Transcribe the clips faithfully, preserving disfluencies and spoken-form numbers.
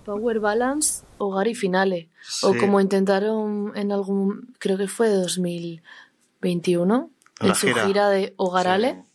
Power Balance, Hogar y Finale. Sí. O como intentaron en algún, creo que fue de dos mil veintiuno, en su gira, gira de Hogarale. Sí.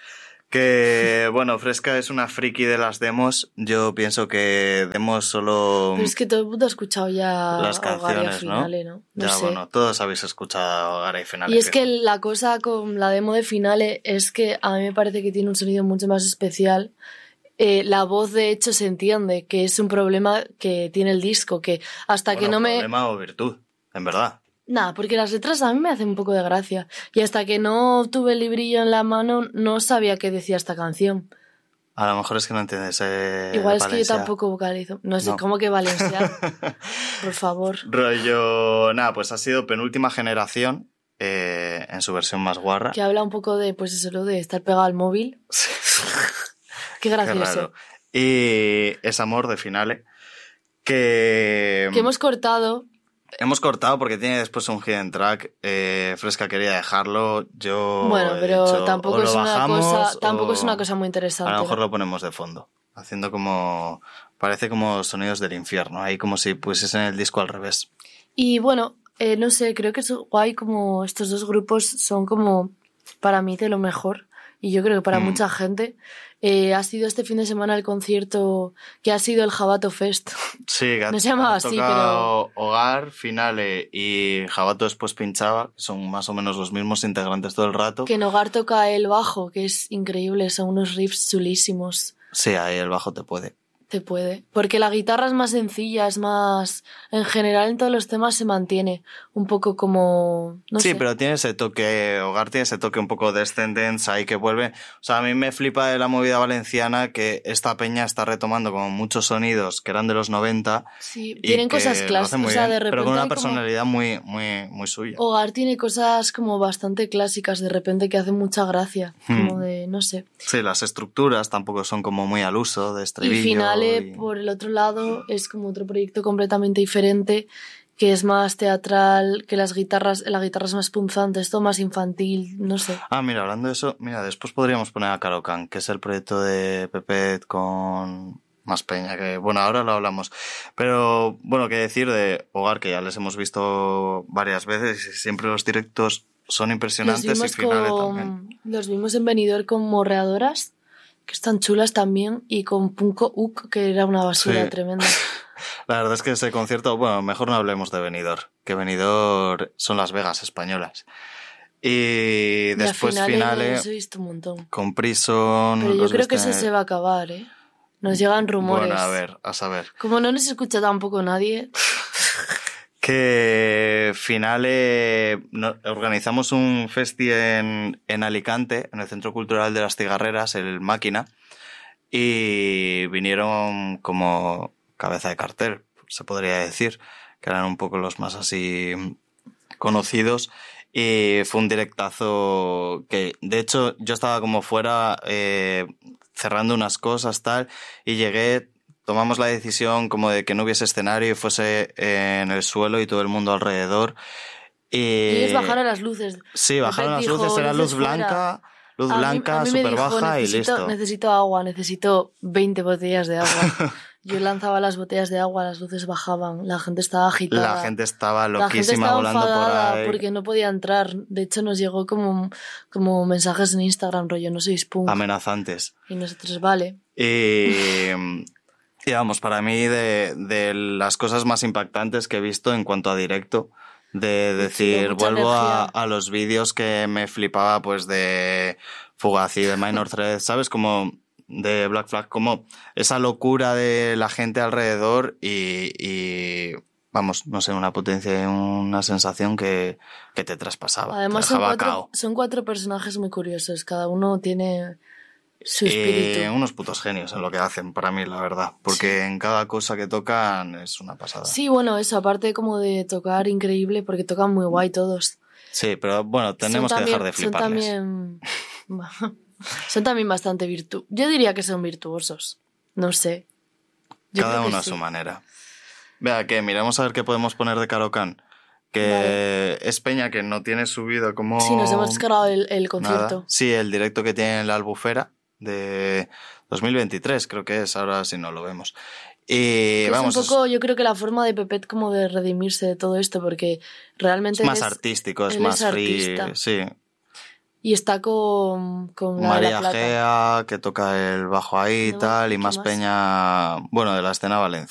Que, bueno, Fresca es una friki de las demos. Yo pienso que demos solo... Pero es que todo el mundo ha escuchado ya las canciones, Hogar y Finale, ¿no? ¿no? no ya, sé. Bueno, todos habéis escuchado Hogar y Finale. Y es que, que la cosa con la demo de Finale es que a mí me parece que tiene un sonido mucho más especial. Eh, la voz, de hecho, se entiende que es un problema que tiene el disco, que hasta bueno, que no me... problema o virtud, en verdad. Nada, porque las letras a mí me hacen un poco de gracia. Y hasta que no tuve el librillo en la mano, no sabía qué decía esta canción. A lo mejor es que no entiendes. Eh, Igual es que yo tampoco vocalizo. No sé, no. ¿Cómo que Valencia? Por favor. Rollo... Nada, pues ha sido penúltima generación, eh, en su versión más guarra. Que habla un poco de, pues eso, lo de estar pegado al móvil. Qué gracioso. Qué y es Amor de Finale. Que... Que hemos cortado... Hemos cortado porque tiene después un hidden track. Eh, Fresca quería dejarlo. Yo. Bueno, pero hecho, tampoco, es una cosa, tampoco es una cosa muy interesante. A lo mejor ¿no? lo ponemos de fondo. Haciendo como. Parece como sonidos del infierno. Ahí como si pusieses en el disco al revés. Y bueno, eh, no sé, creo que es guay como estos dos grupos son como. Para mí de lo mejor. Y yo creo que para mm. mucha gente. Eh, ha sido este fin de semana el concierto que ha sido el Jabato Fest. Sí, no se llamaba así, pero... Hogar, Finale y Jabato después pinchaba, que son más o menos los mismos integrantes todo el rato. Que en Hogar toca el bajo, que es increíble, son unos riffs chulísimos. Sí, ahí el bajo te puede. Te puede. Porque la guitarra es más sencilla, es más... En general en todos los temas se mantiene un poco como... No sí, sé. pero tiene ese toque... Hogar tiene ese toque un poco descendence ahí que vuelve... O sea, a mí me flipa de la movida valenciana que esta peña está retomando como muchos sonidos que eran de los noventa. Sí, tienen cosas clásicas. O sea, de repente pero con una personalidad como... muy, muy, muy suya. Hogar tiene cosas como bastante clásicas de repente que hacen mucha gracia. Hmm. Como de... no sé. Sí, las estructuras tampoco son como muy al uso de estribillo. Y Finale... Y... por el otro lado es como otro proyecto completamente diferente que es más teatral, que las guitarras la guitarra es más punzante, esto más infantil, no sé. Ah, mira, hablando de eso, mira, después podríamos poner a Carocan, que es el proyecto de Pepet con más peña, que bueno, ahora lo hablamos. Pero bueno, qué decir de Hogar, que ya les hemos visto varias veces y siempre los directos son impresionantes y Finale con, también. Los vimos en Benidorm con Morreadoras, que están chulas también, y con Punko Uk, que era una basura sí. tremenda. La verdad es que ese concierto, bueno, mejor no hablemos de Benidorm, que Benidorm son Las Vegas españolas. Y después Finale, Finale, he visto un montón. con Prison... Pero yo creo que ese se va a acabar, ¿eh? Nos llegan rumores. Bueno, a ver, a saber. Como no nos escucha tampoco nadie... que Finale no, organizamos un festi en, en Alicante, en el Centro Cultural de las Cigarreras, el Máquina, y vinieron como cabeza de cartel, se podría decir, que eran un poco los más así conocidos, y fue un directazo que, de hecho, yo estaba como fuera eh, cerrando unas cosas, tal, y llegué... Tomamos la decisión como de que no hubiese escenario y fuese en el suelo y todo el mundo alrededor. Y, y ellos bajaron las luces. Sí, bajaron las dijo, luces, era luz fuera. blanca, luz a blanca, súper baja y listo. Necesito agua, necesito veinte botellas de agua. Yo lanzaba las botellas de agua, las luces bajaban, la gente estaba agitada. La gente estaba loquísima, la gente estaba volando por ahí. Porque no podía entrar. De hecho, nos llegó como, como mensajes en Instagram, rollo, no sois punk. Amenazantes. Y nosotros, vale. Y... Y vamos, para mí de, de las cosas más impactantes que he visto en cuanto a directo, de decir, sí, vuelvo a, a los vídeos que me flipaba pues de Fugazi, de Minor Threat, ¿sabes? Como de Black Flag, como esa locura de la gente alrededor y, y vamos, no sé, una potencia y una sensación que, que te traspasaba. Además te son cuatro, son cuatro personajes muy curiosos, cada uno tiene... su espíritu. Eh, unos putos genios en lo que hacen, para mí, la verdad. Porque sí. en cada cosa que tocan es una pasada. Sí, bueno, eso, aparte como de tocar increíble, porque tocan muy guay todos. Sí, pero bueno, tenemos son que también, dejar de fliparles. Son también, son también bastante virtu... Yo diría que son virtuosos. No sé. Yo cada uno a sí. su manera. Vea, que miremos a ver qué podemos poner de Carocan. Que vale. Es peña que no tiene subido como... Sí, nos hemos descargado el, el concierto. Nada. Sí, el directo que tiene en la Albufera de dos mil veintitrés, creo que es, ahora si no lo vemos. Y Que vamos, es un poco, yo creo que la forma de Pepet como de redimirse de todo esto, porque realmente es más él es, artístico, es él más es free, artista. sí. Y está con, con la de La María Plata. Gea, que toca el bajo ahí y No, tal, y ¿y qué más más? peña, bueno, de la escena valenciana.